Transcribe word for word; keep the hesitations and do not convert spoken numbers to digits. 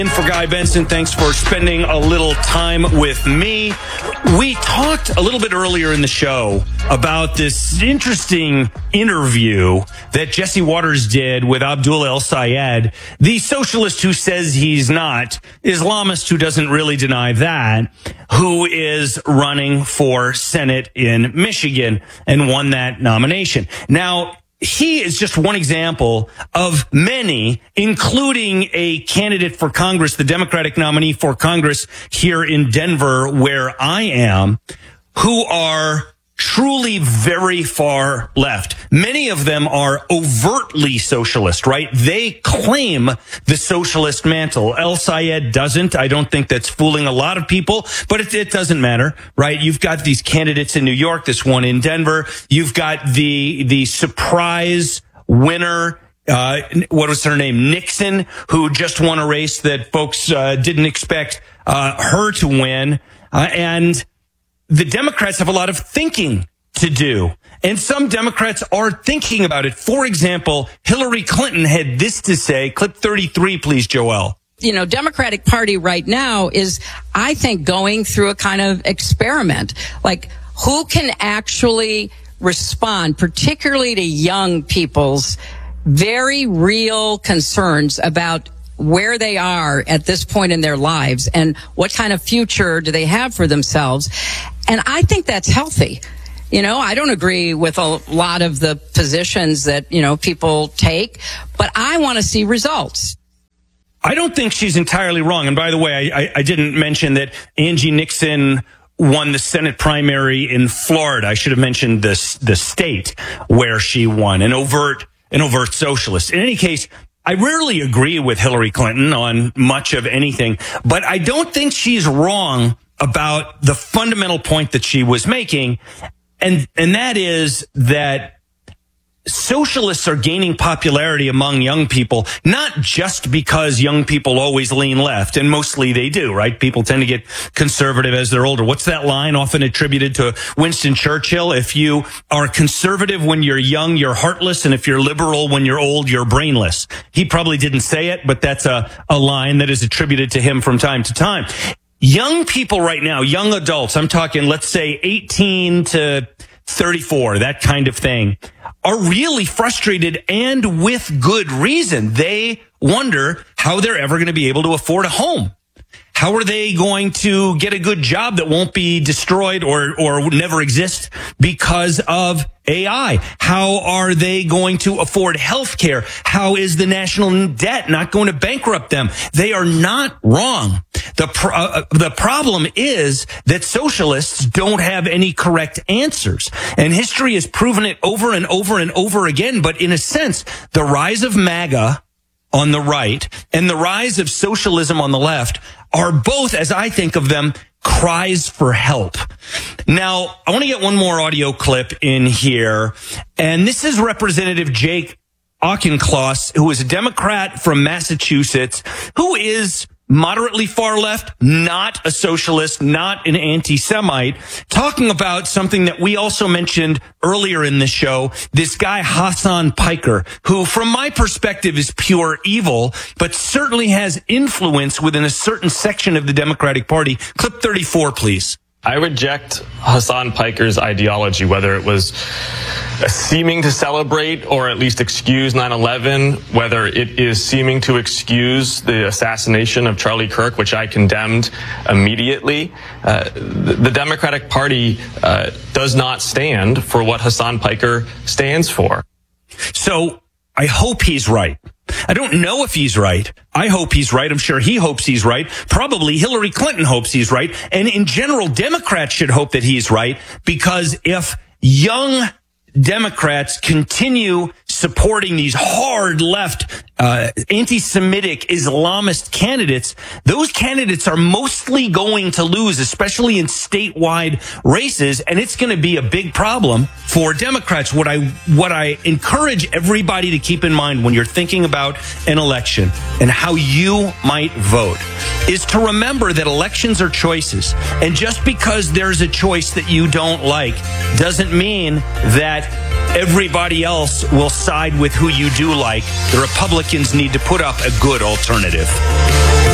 In for Guy Benson, thanks for spending a little time with me. We talked a little bit earlier in the show about this interesting interview that Jesse Waters did with Abdullah El-Sayed, the socialist who says he's not, Islamist who doesn't really deny that, who is running for Senate in Michigan and won that nomination. Now, he is just one example of many, including a candidate for Congress, the Democratic nominee for Congress here in Denver, where I am, who are truly very far left. Many of them are overtly socialist, right? They claim the socialist mantle. El-Sayed doesn't. I don't think that's fooling a lot of people, but it, it doesn't matter, right? You've got these candidates in New York, this one in Denver. You've got the, the surprise winner, uh, what was her name? Nixon, who just won a race that folks, uh, didn't expect, uh, her to win. Uh, and the Democrats have a lot of thinking to do. And some Democrats are thinking about it. For example, Hillary Clinton had this to say. Clip thirty-three, please, Joelle. You know, Democratic Party right now is, I think, going through a kind of experiment. Like, who can actually respond, particularly to young people's very real concerns about where they are at this point in their lives and what kind of future do they have for themselves. And I think that's healthy. You know, I don't agree with a lot of the positions that, you know, people take, but I want to see results. I don't think she's entirely wrong. And by the way, I, I didn't mention that Angie Nixon won the Senate primary in Florida. I should have mentioned this, the state where she won, an overt, an overt socialist. In any case, I rarely agree with Hillary Clinton on much of anything, but I don't think she's wrong about the fundamental point that she was making. And, and that is that socialists are gaining popularity among young people, not just because young people always lean left, and mostly they do, right? People tend to get conservative as they're older. What's that line often attributed to Winston Churchill? If you are conservative when you're young, you're heartless, and if you're liberal when you're old, you're brainless. He probably didn't say it, but that's a, a line that is attributed to him from time to time. Young people right now, young adults, I'm talking, let's say eighteen to thirty-four, that kind of thing, are really frustrated, and with good reason. They wonder how they're ever going to be able to afford a home. How are they going to get a good job that won't be destroyed or, or never exist because of A I? How are they going to afford health care? How is the national debt not going to bankrupt them? They are not wrong. The, pro- uh, the problem is that socialists don't have any correct answers. And history has proven it over and over and over again. But in a sense, the rise of MAGA on the right and the rise of socialism on the left are both, as I think of them, cries for help. Now, I want to get one more audio clip in here. And this is Representative Jake Auchincloss, who is a Democrat from Massachusetts, who is moderately far left, not a socialist, not an anti-Semite, talking about something that we also mentioned earlier in the show, this guy Hasan Piker, who from my perspective is pure evil, but certainly has influence within a certain section of the Democratic Party. Clip thirty-four, please. I reject Hasan Piker's ideology, whether it was seeming to celebrate or at least excuse nine eleven, whether it is seeming to excuse the assassination of Charlie Kirk, which I condemned immediately. Uh, the, the Democratic Party uh, does not stand for what Hasan Piker stands for. So I hope he's right. I don't know if he's right. I hope he's right. I'm sure he hopes he's right. Probably Hillary Clinton hopes he's right. And in general, Democrats should hope that he's right, because if young Democrats continue supporting these hard left, uh, anti-Semitic Islamist candidates, those candidates are mostly going to lose, especially in statewide races. And it's going to be a big problem for Democrats. What I, what I encourage everybody to keep in mind when you're thinking about an election and how you might vote is to remember that elections are choices. And just because there's a choice that you don't like doesn't mean that everybody else will side with who you do like. The Republicans need to put up a good alternative.